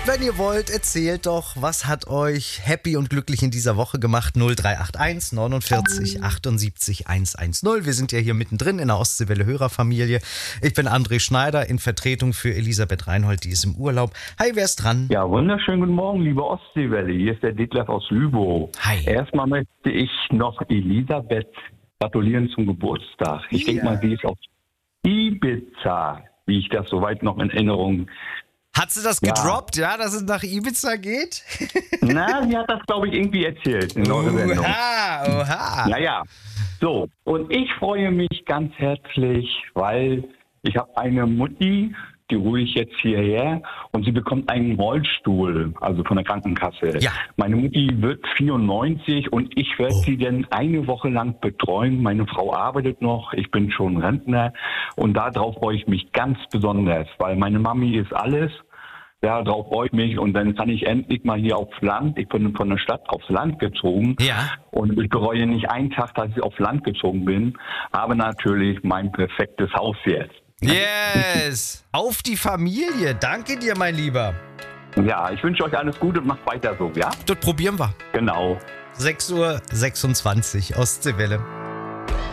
Wenn ihr wollt, erzählt doch, was hat euch happy und glücklich in dieser Woche gemacht? 0381 49 78 110. Wir sind ja hier mittendrin in der Ostseewelle Hörerfamilie. Ich bin André Schneider in Vertretung für Elisabeth Reinhold, die ist im Urlaub. Hi, wer ist dran? Ja, wunderschönen guten Morgen, liebe Ostseewelle. Hier ist der Detlef aus Lübow. Hi. Erstmal möchte ich noch Elisabeth gratulieren zum Geburtstag. Ich denke mal, sie ist auf Ibiza, wie ich das soweit noch in Erinnerung. Hat sie das gedroppt, ja, dass es nach Ibiza geht? Na, sie hat das, glaube ich, irgendwie erzählt in eurer Sendung. Oha. Naja, so. Und ich freue mich ganz herzlich, weil ich habe eine Mutti, die hole ich jetzt hierher und sie bekommt einen Rollstuhl, also von der Krankenkasse. Ja. Meine Mutti wird 94 und ich werde sie dann eine Woche lang betreuen. Meine Frau arbeitet noch, ich bin schon Rentner und darauf freue ich mich ganz besonders, weil meine Mami ist alles. Ja, darauf freue ich mich und dann kann ich endlich mal hier aufs Land. Ich bin von der Stadt aufs Land gezogen. Ja. Und ich bereue nicht einen Tag, dass ich aufs Land gezogen bin, aber natürlich mein perfektes Haus jetzt. Yes. Auf die Familie. Danke dir, mein Lieber. Ja, ich wünsche euch alles Gute und macht weiter so, ja? Das probieren wir. Genau. 6:26 Ostseewelle.